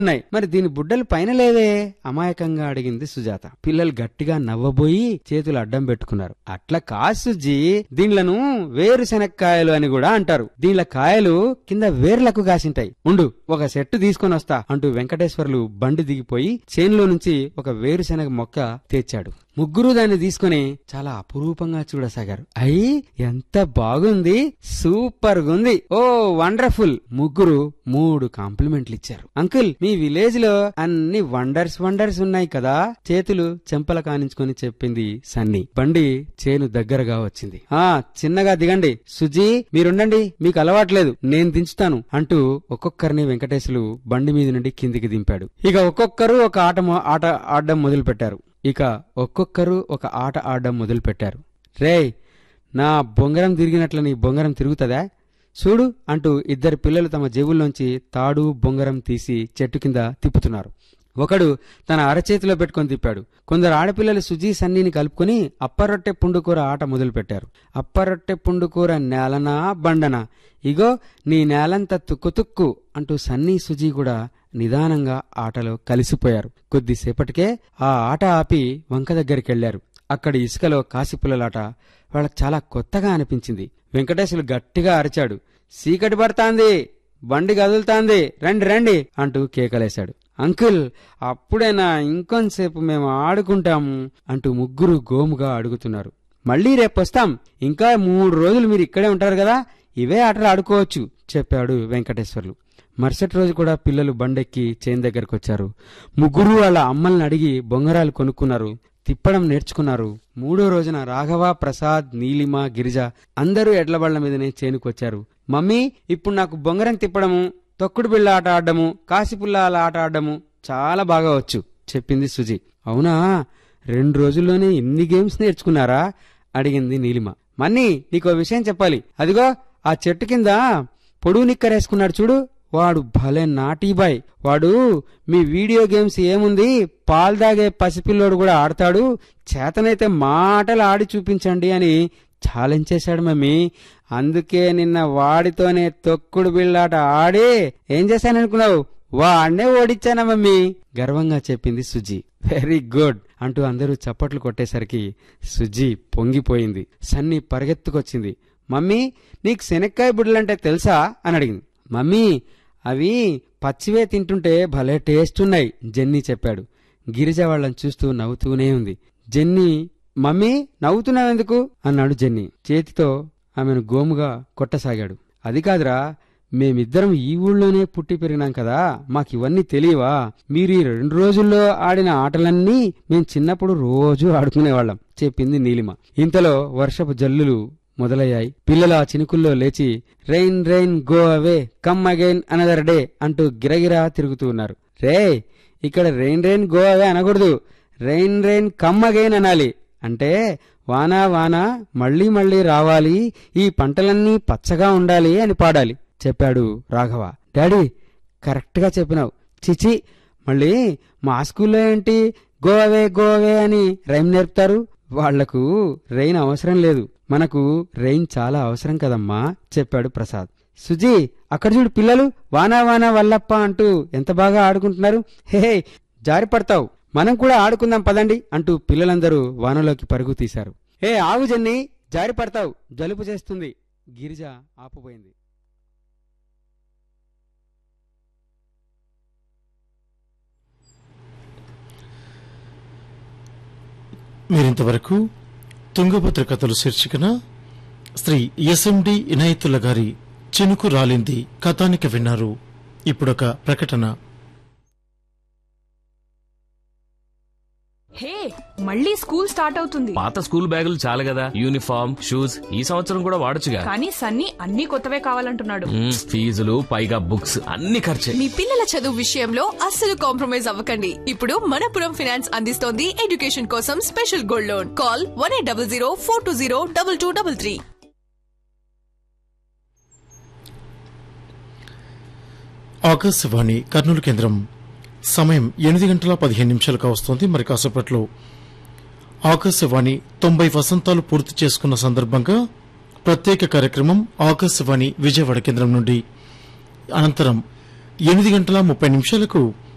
ఉన్నాయి, మరి దీని బుడ్డలు పైన లేవే అమాయకంగా అడిగింది సుజాత. పిల్లలు గట్టిగా నవ్వబోయి చేతులు అడ్డం పెట్టుకున్నారు. అట్లా కాదు సుజ్జి, దీనిలను వేరుశెనక్కాయలు అని కూడా అంటారు. దీనిల కాయలు కింద వేర్లకు కాసింటాయి. ఉండు, ఒక సెట్టు తీసుకొని వస్తా అంటూ వెంకటేశ్వర్లు బండి దిగిపోయి చేనులో నుంచి ఒక వేరుశెనగ మొక్క తెచ్చాడు. ముగ్గురు దాన్ని తీసుకుని చాలా అపురూపంగా చూడసాగారు. అయ్యి ఎంత బాగుంది, సూపర్ గుంది, ఓ వండర్ఫుల్. ముగ్గురు 3 కాంప్లిమెంట్లు ఇచ్చారు. అంకుల్, మీ విలేజ్ లో అన్ని వండర్స్ ఉన్నాయి కదా, చేతులు చెంపల కానించుకొని చెప్పింది సన్నీ. బండి చేను దగ్గరగా వచ్చింది. చిన్నగా దిగండి సుజీ, మీరుండండి, మీకు అలవాట్లేదు, నేను దించుతాను అంటూ ఒక్కొక్కరిని వెంకటేశులు బండి మీద నుండి కిందికి దింపాడు. ఇక ఒక్కొక్కరు ఒక ఆట ఆడడం మొదలు పెట్టారు. రేయ్, నా బొంగరం తిరిగినట్లు నీ బొంగరం తిరుగుతుందా చూడు అంటూ 2 పిల్లలు తమ జేబుల్లోంచి తాడు బొంగరం తీసి చెట్టు కింద తిప్పుతున్నారు. ఒకడు తన అరచేతిలో పెట్టుకుని తిప్పాడు. కొందరు ఆడపిల్లలు సుజీ సన్నీని కలుపుకుని అప్పరొట్టె పుండుకూర ఆట మొదలుపెట్టారు. అప్పరొట్టె పుండుకూర నేలనా బండనా, ఇగో నీ నేలంతా తుక్కు అంటూ సన్నీ సుజీ కూడా నిదానంగా ఆటలో కలిసిపోయారు. కొద్దిసేపటికే ఆ ఆట ఆపి వంక దగ్గరికెళ్లారు. అక్కడి ఇసుకలో కాసిపుల్లలాట వాళ్ళకి చాలా కొత్తగా అనిపించింది. వెంకటేశులు గట్టిగా అరిచాడు. సీకటి పడతాంది, బండి కదులుతాంది, రండి రండి అంటూ కేకలేశాడు. అంకుల్, అప్పుడేనా, ఇంకొంతసేపు మేము ఆడుకుంటాము అంటూ ముగ్గురు గోముగా అడుగుతున్నారు. మళ్లీ రేపొస్తాం, ఇంకా 3 రోజులు మీరు ఇక్కడే ఉంటారు కదా, ఇవే ఆటలు ఆడుకోవచ్చు చెప్పాడు వెంకటేశ్వర్లు. మరుసటి రోజు కూడా పిల్లలు బండెక్కి చేను దగ్గరకొచ్చారు. ముగ్గురు వాళ్ళ అమ్మల్ని అడిగి బొంగరాలు కొనుక్కున్నారు, తిప్పడం నేర్చుకున్నారు. 3వ రోజున రాఘవ, ప్రసాద్, నీలిమ, గిరిజ అందరూ ఎడ్లబళ్ల మీదనే చేనుకొచ్చారు. మమ్మీ, ఇప్పుడు నాకు బొంగరం తిప్పడము, తొక్కుడు బిళ్ళ ఆట ఆడడము, కాసిపుల్లాల ఆట ఆడడము చాలా బాగా వచ్చు చెప్పింది సుజీ. అవునా, 2 రోజుల్లోనే ఇన్ని గేమ్స్ నేర్చుకున్నారా అడిగింది నీలిమ. మన్నీ, నీకో విషయం చెప్పాలి. అదిగో ఆ చెట్టు కింద పొడుగు నిక్కరేసుకున్నాడు చూడు, వాడు భలే నాటీబాయ్. వాడు మీ వీడియో గేమ్స్ ఏముంది, పాలు దాగే పసిపిల్లోడు కూడా ఆడతాడు, చేతనైతే మాటలు ఆడి చూపించండి అని ఛాలెంజ్ చేశాడు మమ్మీ. అందుకే నిన్న వాడితోనే తొక్కుడు బిళ్ళాట ఆడి ఏం చేశాననుకున్నావు, వాడినే ఓడిచ్చానా మమ్మీ గర్వంగా చెప్పింది సుజీ. వెరీ గుడ్ అంటూ అందరూ చప్పట్లు కొట్టేసరికి సుజీ పొంగిపోయింది. సన్నీ పరిగెత్తుకొచ్చింది. మమ్మీ, నీకు శనక్కాయ బుడ్డలంటే తెలుసా అని అడిగింది. మమ్మీ, అవి పచ్చివే తింటుంటే భలే టేస్ట్ ఉన్నాయి జెన్నీ చెప్పాడు. గిరిజ వాళ్ళని చూస్తూ నవ్వుతూనే ఉంది. జెన్నీ, మమ్మీ నవ్వుతున్నావెందుకు అన్నాడు జెన్నీ. చేతితో ఆమెను గోముగా కొట్టసాగాడు. అది కాదురా, మేమిద్దరం ఈ ఊళ్ళోనే పుట్టి పెరిగినాం కదా, మాకివన్నీ తెలియవా? మీరు ఈ 2 రోజుల్లో ఆడిన ఆటలన్నీ మేం చిన్నప్పుడు రోజూ ఆడుకునేవాళ్లం చెప్పింది నీలిమ. ఇంతలో వర్షపు జల్లులు మొదలయ్యాయి. పిల్లలు ఆ చినుకుల్లో లేచి rain rain go away come again another day అంటూ గిరగిరా తిరుగుతూ ఉన్నారు. రే, ఇక్కడ రెయిన్ రెయిన్ గో అవే అనకూడదు, రెయిన్ రెయిన్ కమ్ అగైన్ అనాలి. అంటే వానా వానా మళ్లీ మళ్లీ రావాలి, ఈ పంటలన్నీ పచ్చగా ఉండాలి అని పాడాలి చెప్పాడు రాఘవ. డాడీ, కరెక్ట్గా చెప్పినావు. చిచి, మళ్ళీ మా స్కూల్లో ఏంటి గో అవే అని రైమ్ నేర్పుతారు? వాళ్లకు రెయిన్ అవసరం లేదు, మనకు రెయిన్ చాలా అవసరం కదమ్మా చెప్పాడు ప్రసాద్. సుజీ, అక్కడ చూడు, పిల్లలు వానా వానా వల్లప్ప అంటూ ఎంత బాగా ఆడుకుంటున్నారు. హే, జారి పడతావు, మనం కూడా ఆడుకుందాం పదండి అంటూ పిల్లలందరూ వానలోకి పరుగు తీశారు. హే ఆగు జన్ని, జారి పడతావు, జలుబు చేస్తుంది. గిరిజ ఆపుపోయింది. మీరింతవరకు తుంగభద్ర కథలు శీర్షికన శ్రీ ఎస్ఎండి ఇనాయతుల్లా గారి చినుకు రాలింది కథానిక విన్నారు. ఇప్పుడొక ప్రకటన. హే, మళ్ళీ స్కూల్ స్టార్ట్ అవుతుంది. పాత స్కూల్ బ్యాగులు చాలు కదా, యూనిఫామ్, షూస్ ఈ సంవత్సరం కూడా వాడొచ్చుగా. కానీ సన్నీ అన్ని కొత్తవే కావాలంటున్నాడు. ఫీజులు పైగా బుక్స్ అన్ని ఖర్చే. మీ పిల్లల చదువు విషయంలో అస్సలు కాంప్రమైజ్ అవ్వకండి. ఇప్పుడు మనపురం ఫైనాన్స్ అందిస్తోంది ఎడ్యుకేషన్ కోసం special gold loan. Call 1800-420-2233. Akashvani Kurnool కేంద్రం. సమయం 8:15 వస్తోంది. మరి కాసేపట్లో ఆకాశవాణి 90 వసంతాలు పూర్తి చేసుకున్న సందర్భంగా ప్రత్యేక కార్యక్రమం ఆకాశవాణి విజయవాడ కేంద్రం నుండి. అనంతరం 8:30